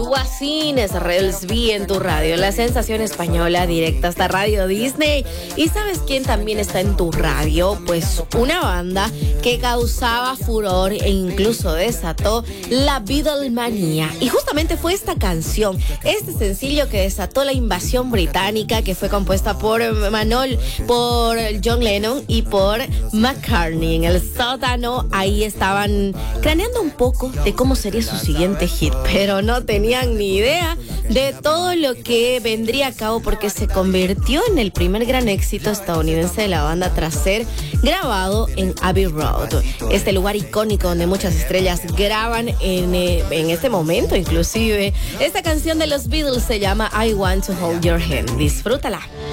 Guasines, Relsby en tu radio, la sensación española directa hasta Radio Disney. ¿Y sabes quién también está en tu radio? Pues una banda que causaba furor e incluso desató la Beatlemanía. Y justamente fue esta canción, este sencillo que desató la invasión británica, que fue compuesta por por John Lennon y por McCartney. En el sótano ahí estaban craneando un poco de cómo sería su siguiente hit, pero no tenían ni idea de todo lo que vendría a cabo, porque se convirtió en el primer gran éxito estadounidense de la banda tras ser grabado en Abbey Road, este lugar icónico donde muchas estrellas graban en este momento. Inclusive esta canción de los Beatles se llama I Want to Hold Your Hand. Disfrútala.